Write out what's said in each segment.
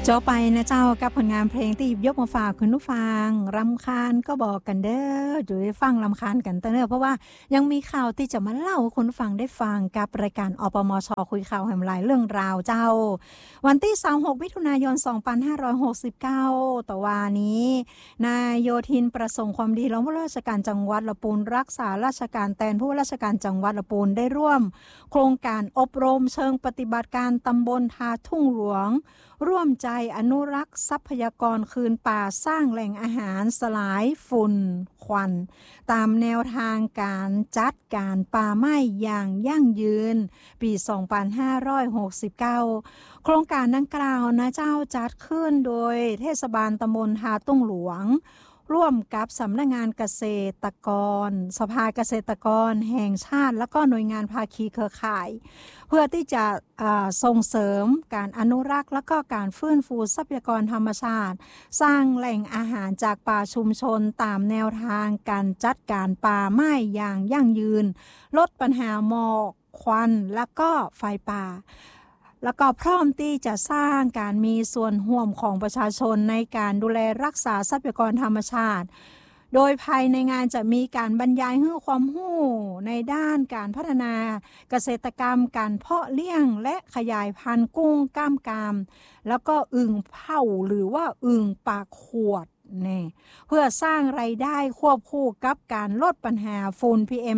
จบไปนะเจ้ากับผลงานเพลงที่หยิบยกมาฝากคุณผู้ฟังรำคาญก็บอกกันเด้ออยู่ได้ฟังรำคาญกันเด้อเพราะว่ายังมีข่าวที่จะมาเล่าคุณผู้ฟังได้ฟังกับรายการอปมช.คุยข่าวแห่งหลายเรื่องราวเจ้าวันที่26มิถุนายน2569ต่อวานี้นายโยธินประสงค์ความดีรองผู้ว่าราชการจังหวัดลำพูนรักษาราชการแทนผู้ว่าราชการจังหวัดลำพูนได้ร่วมโครงการอบรมเชิงปฏิบัติการตำบลทาทุ่งหลวงร่วมใจอนุรักษ์ทรัพยากรคืนป่าสร้างแหล่งอาหารสลายฝุ่นควันตามแนวทางการจัดการป่าไม้อย่างยั่งยืนปี2569โครงการดังกล่าวนะเจ้าจัดขึ้นโดยเทศบาลตำบลทาตุ้งหลวงร่วมกับสำนักงานเกษตรกรสภาเกษตรกรแห่งชาติและก็หน่วยงานภาคีเครือข่ายเพื่อที่จะส่งเสริมการอนุรักษ์และก็การฟื้นฟูทรัพยากรธรรมชาติสร้างแหล่งอาหารจากป่าชุมชนตามแนวทางการจัดการป่าไม้อย่างยั่งยืนลดปัญหาหมอกควันและก็ไฟป่าแล้วก็พร้อมที่จะสร้างการมีส่วนร่วมของประชาชนในการดูแลรักษาทรัพยากรธรรมชาติโดยภายในงานจะมีการบรรยายให้ความรู้ในด้านการพัฒนาเกษตรกรรมการเพาะเลี้ยงและขยายพันธุ์กุ้งกล้ามกรามแล้วก็อึ่งเผาหรือว่าอึ่งปากขวดนี่เพื่อสร้างรายได้ควบคู่กับการลดปัญหาฝุ่น PM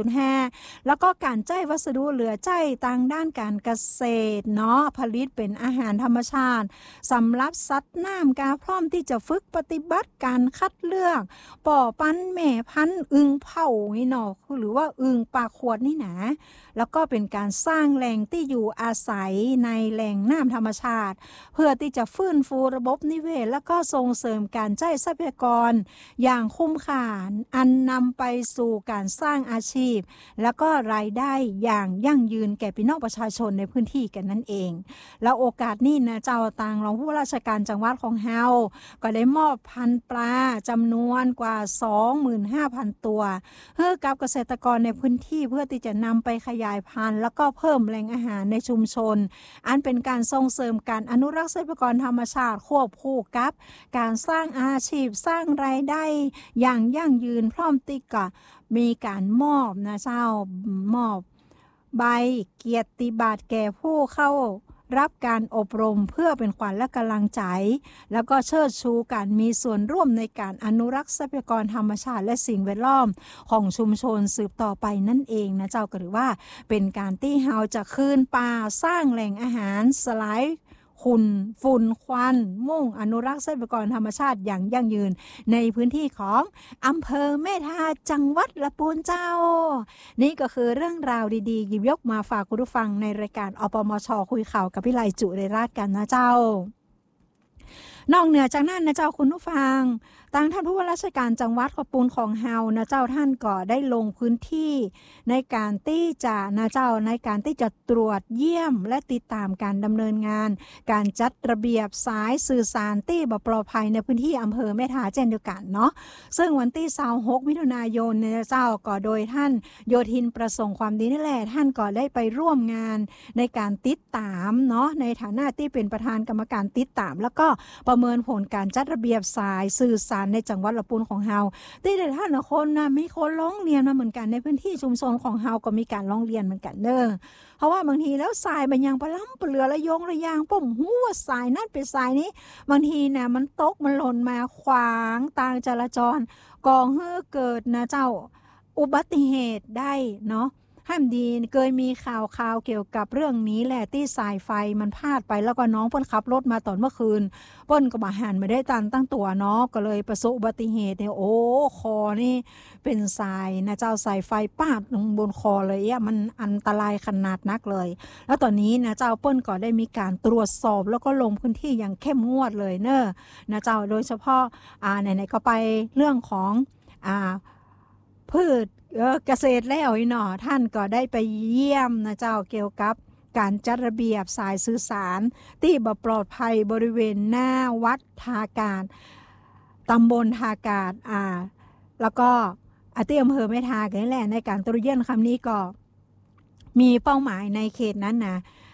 2.5 แล้วก็การใช้วัสดุเหลือใช้ทางด้านการเกษตรเนาะผลิตเป็นอาหารธรรมชาติสำหรับสัตว์น้ำกาพร้อมที่จะฝึกปฏิบัติการคัดเลือกป่อปันแม่พันธุ์อึ่งเผานี่เนาะหรือว่าอึ่งปากขวดนี่นะแล้วก็เป็นการสร้างแหล่งที่อยู่อาศัยในแหล่งน้ำธรรมชาติเพื่อที่จะฟื้นฟูระบบนิเวศและก็ส่งเสริมการใช้ทรัพยากรอย่างคุ้มค่าอันนำไปสู่การสร้างอาชีพและก็รายได้อย่างยั่งยืนแก่พี่น้องประชาชนในพื้นที่กันนั่นเองแล้วโอกาสนี้นะเจ้าต่างรองผู้ว่าราชการจังหวัดของเฮาก็ได้มอบพันธุ์ปลาจำนวนกว่า 25,000 ตัวให้กับเกษตรกรในพื้นที่เพื่อที่จะนำไปขยายพันธุ์แล้วก็เพิ่มแหล่งอาหารในชุมชนอันเป็นการส่งเสริมการอนุรักษ์ทรัพยากรธรรมชาติควบคู่กับการสร้างอาชีพสร้างรายได้อย่างยั่งยืนพร้อมติกะมีการมอบนะเจ้ามอบใบเกียรติบัตรแก่ผู้เข้ารับการอบรมเพื่อเป็นขวัญและกำลังใจแล้วก็เชิดชูการมีส่วนร่วมในการอนุรักษ์ทรัพยากรธรรมชาติและสิ่งแวดล้อมของชุมชนสืบต่อไปนั่นเองนะเจ้าก็ถือว่าเป็นการที่เฮาจะคืนป่าสร้างแหล่งอาหารสลายฝุ่นควันมุ่งอนุรักษ์ทรัพยากรธรรมชาติอย่างยั่งยืนในพื้นที่ของอำเภอแม่ทาจังหวัดลำพูนเจ้านี่ก็คือเรื่องราวดีๆหยิบยกมาฝากคุณผู้ฟังในรายการอปมช.คุยข่าวกับพี่ไลจุเรราชกันนะเจ้านอกเหนือจากนั้นนะเจ้าคุณผู้ฟังทางท่านผู้ว่าราชการจังหวัดขอปูนของเฮานะเจ้าท่านก็ได้ลงพื้นที่ในการที่จะนะเจ้าในการที่จะตรวจเยี่ยมและติดตามการดำเนินงานการจัดระเบียบสายสื่อสารที่บ่ปลอดภัยในพื้นที่อำเภอแม่ทาเช่นเดียวกันเนาะซึ่งวันที่26มิถุนายนนะเจ้าก็โดยท่านโยธินประสงค์ความดีนี่แหละท่านก็ได้ไปร่วมงานในการติดตามเนาะในฐานะที่เป็นประธานกรรมการติดตามแล้วก็ประเมินผลการจัดระเบียบสายสื่อสารในจังหวัดลำพูนของเฮาที่แต่ท่านคนนะมีคนร้องเรียนมาเหมือนกันในพื้นที่ชุมชนของเฮาก็มีการร้องเรียนเหมือนกันเด้อเพราะว่าบางทีแล้วสายมันยังปล้ำเปลือระยงระยางป่มหัวสายนั่นเป็นสายนี้บางทีนะมันตกมันหล่นมาขวางทางจราจรก่อให้เกิดนะเจ้าอุบัติเหตุได้เนาะห้ามดีเคยมีข่าวเกี่ยวกับเรื่องนี้แหละที่สายไฟมันพาดไปแล้วก็น้องเพิ่นขับรถมาตอนเมื่อคืนเปิ้นก็มาหันไม่ได้ตั้งตัวเนาะก็เลยประสบอุบัติเหตุเนี่ยโอ้คอนี่เป็นสายนะเจ้าสายไฟปาดลงบนคอเลยอ่ะมันอันตรายขนาดนักเลยแล้วตอนนี้นะเจ้าเปิ้นก็ได้มีการตรวจสอบแล้วก็ลงพื้นที่อย่างเข้มงวดเลยเนอะนะเจ้าโดยเฉพาะไหนๆก็ไปเรื่องของพืชเกษตรแล้วเนาะท่านก็ได้ไปเยี่ยมนะเจ้าเกี่ยวกับการจัดระเบียบสายสื่อสารที่บ่ปลอดภัยบริเวณหน้าวัดทากาศตำบลทากาศแล้วก็ที่อำเภอแม่ทากันแหละในการตรวจเยี่ยมคำนี้ก็มีเป้าหมายในเขตนั้นนะ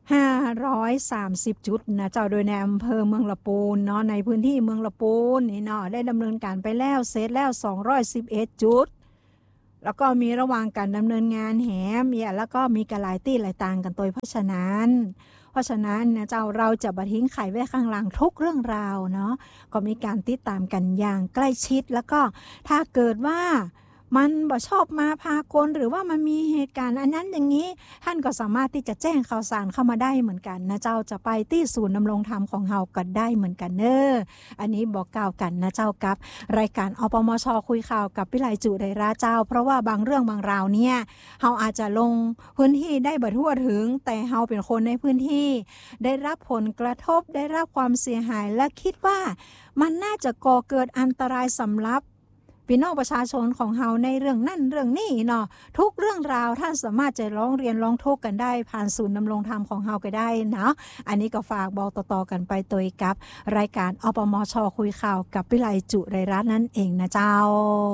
530 จุดนะเจ้าโดยในอำเภอเมืองละปูนเนาะในพื้นที่เมืองละปูนนี่เนาะได้ดำเนินการไปแล้วเสร็จแล้ว211จุดแล้วก็มีระหว่างการดำเนินงานแหมแล้วก็มีกระหลายตี้หลายต่างกันตัวเพราะฉะนั้นนะเจ้าเราจะบัดทิ้งไขไว้ข้างหลังทุกเรื่องราวเนาะก็มีการติดตามกันอย่างใกล้ชิดแล้วก็ถ้าเกิดว่ามันบ่ชอบมาพากลหรือว่ามันมีเหตุการณ์อันนั้นอย่างนี้ท่านก็สามารถที่จะแจ้งข่าวสารเข้ามาได้เหมือนกันนะเจ้าจะไปที่ศูนย์ดำรงธรรมของเฮาก็ได้เหมือนกันเนออันนี้บอกกล่าวกันนะเจ้ากับรายการอปมช.คุยข่าวกับพี่ไหลจุไดราเจ้าเพราะว่าบางเรื่องบางราวเนี่ยเฮาอาจจะลงพื้นที่ได้บ่ทั่วถึงแต่เฮาเป็นคนในพื้นที่ได้รับผลกระทบได้รับความเสียหายและคิดว่ามันน่าจะก่อเกิดอันตรายสำหรับพี่น้องประชาชนของเฮาในเรื่องนั่นเรื่องนี้เนาะทุกเรื่องราวท่านสามารถจะร้องเรียนร้องทุกข์กันได้ผ่านศูนย์ดำรงธรรมของเฮาก็ได้เนาะอันนี้ก็ฝากบอกต่อๆกันไปตัวกับรายการอปมช.คุยข่าวกับวิไลจุไรรัตน์นั่นเองนะเจ้า